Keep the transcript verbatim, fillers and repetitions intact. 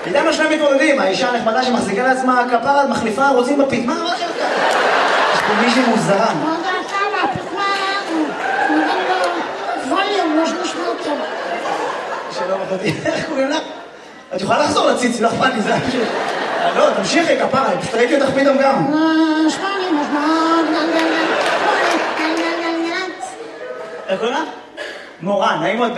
איתם יש להם מתמודדים, האישה הנחמדה שמחזיקה לעצמה כפרה, מחליפה, רוצים בפית, מה אמרת לך? יש פה מישהי מוזרה. לא יודעת למה, הפתמה, הוא נותן לו ווליום, לא שנשמע אותו. שלום אחותי, איך קוראים לך? את יכולה לחזור לציצי, לא אכפת לי, זה פשוט... לא, תמשיכי, כפרה, פשוט ראיתי אותך פתאום גם. שמעני, משמעות, איך קוראים לך? מורן, נעים מאוד.